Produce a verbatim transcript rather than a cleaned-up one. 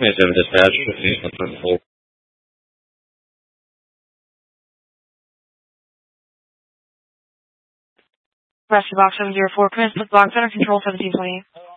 twenty-seven dispatch, fifteen, one twenty-four. Rescue Box seven zero four, commence with box under control seventeen twenty.